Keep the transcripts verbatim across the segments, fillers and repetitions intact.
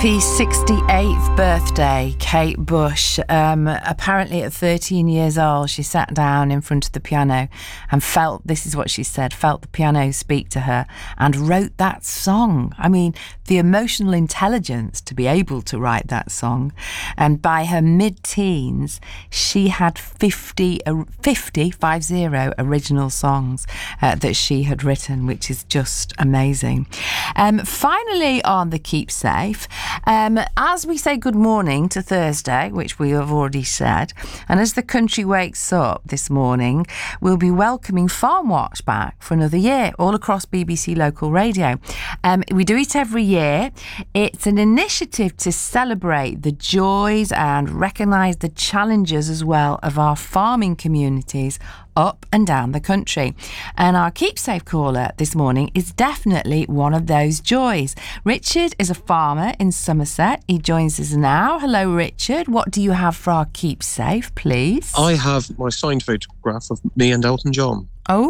Happy sixty-eighth birthday, Kate Bush. Um, apparently at thirteen years old, she sat down in front of the piano and felt, this is what she said, felt the piano speak to her and wrote that song. I mean, the emotional intelligence to be able to write that song. And by her mid-teens, she had fifty, fifty, five zero original songs uh, that she had written, which is just amazing. Um, finally on the Keep Safe, Um, as we say good morning to Thursday, which we have already said, and as the country wakes up this morning, we'll be welcoming Farm Watch back for another year all across B B C Local Radio. Um, we do it every year. It's an initiative to celebrate the joys and recognise the challenges as well of our farming communities up and down the country. And our Keep Safe caller this morning is definitely one of those joys. Richard is a farmer in Somerset. He joins us now. Hello, Richard. What do you have for our Keep Safe, please? I have my signed photograph of me and Elton John.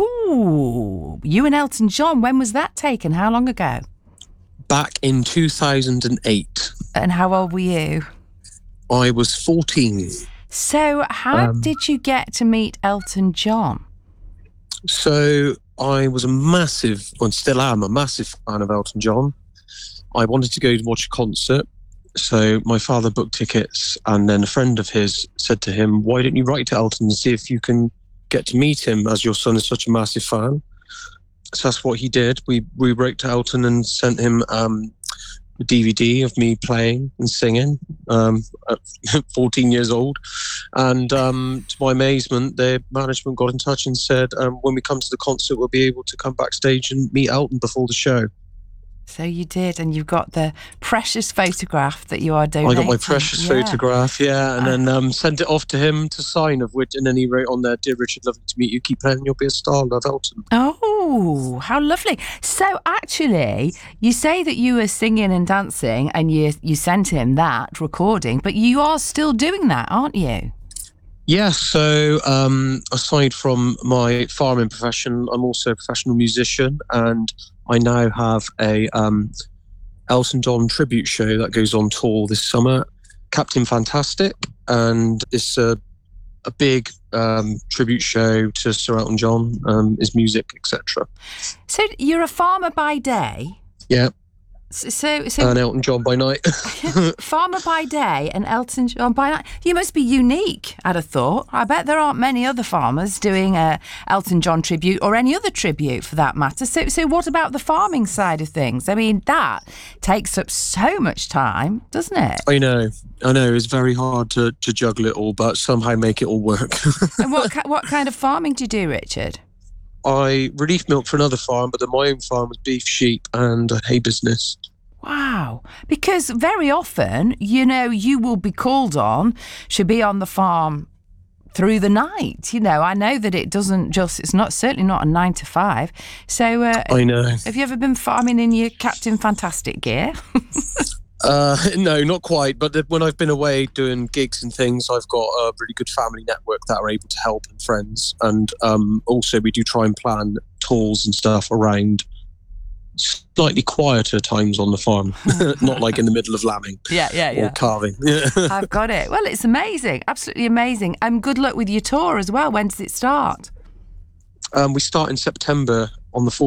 Oh, you and Elton John. When was that taken? How long ago? Back in two thousand eight. And how old were you? I was fourteen. So how Um, did you get to meet Elton John? So I was a massive, and still am a massive fan of Elton John. I wanted to go to watch a concert. So my father booked tickets, and then a friend of his said to him, why don't you write to Elton and see if you can get to meet him, as your son is such a massive fan? So that's what he did. We we wrote to Elton and sent him um, a D V D of me playing and singing um, at fourteen years old. And um, to my amazement, the management got in touch and said, um, when we come to the concert, we'll be able to come backstage and meet Elton before the show. So you did, and you've got the precious photograph that you are donating. I got my precious yeah. photograph, yeah, and Uh, then um, sent it off to him to sign, of which, and then he wrote on there, dear Richard, lovely to meet you, keep playing, you'll be a star, love Elton. Oh, how lovely. So actually, you say that you were singing and dancing and you, you sent him that recording, but you are still doing that, aren't you? Yeah, so um, aside from my farming profession, I'm also a professional musician, and I now have a um, Elton John tribute show that goes on tour this summer, Captain Fantastic, and it's a, a big um, tribute show to Sir Elton John, um, his music, et cetera. So you're a farmer by day? Yeah. So, so And Elton John by night. farmer by day and Elton John by night. You must be unique, I'd have thought. I bet there aren't many other farmers doing a Elton John tribute or any other tribute for that matter. So, so what about the farming side of things? I mean, that takes up so much time, doesn't it? I know. I know. It's very hard to, to juggle it all, but somehow make it all work. And what ki- what kind of farming do you do, Richard? I relief milk for another farm, but then my own farm was beef, sheep, and a hay business. Wow. Because very often, you know, you will be called on to be on the farm through the night. You know, I know that it doesn't just, it's not certainly not a nine to five. So, uh, I know. Have you ever been farming in your Captain Fantastic gear? Uh, no, not quite. But the, when I've been away doing gigs and things, I've got a really good family network that are able to help, and friends. And um, also we do try and plan tours and stuff around slightly quieter times on the farm, not like in the middle of lambing yeah, yeah, yeah. or calving. I've got it. Well, it's amazing. Absolutely amazing. And um, good luck with your tour as well. When does it start? Um, we start in September on the